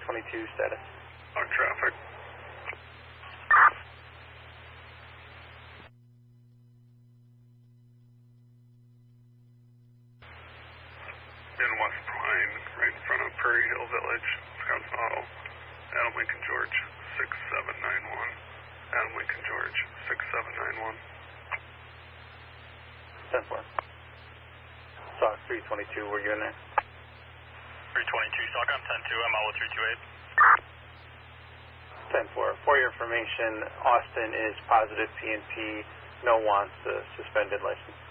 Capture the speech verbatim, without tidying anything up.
twenty-two status. On traffic. In West Pine, right in front of Prairie Hill Village, Wisconsin Auto. Adam Lincoln George, six seven nine one. Adam Lincoln George, six seven nine one. ten four. Stock three twenty-two, were you in there? three twenty-two, Stockholm ten two, M L O three two eight. ten four. For your information, Austin is positive P and P, no wants, uh, suspended license.